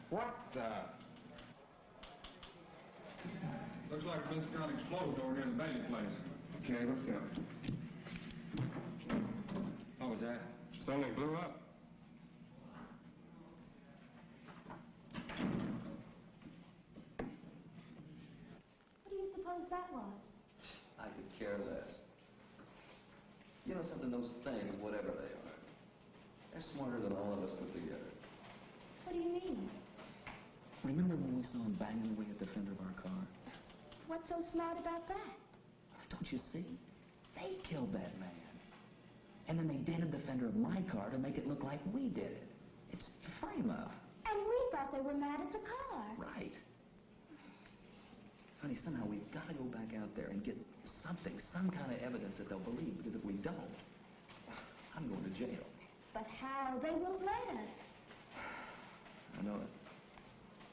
What, Looks like this gun exploded over near the Bailey place. Okay, let's go. What was that? Something blew up. What do you suppose that was? I could care less. You know something, those things, whatever they are, they're smarter than all of us put together. What do you mean? Remember when we saw them banging away at the fender of our car? What's so smart about that? Don't you see? They killed that man. And then they dented the fender of my car to make it look like we did it. It's frame-up. And we thought they were mad at the car. Right. Honey, somehow we've got to go back out there and get something, some kind of evidence that they'll believe, because if we don't, I'm going to jail. But how? They won't let us. I know it.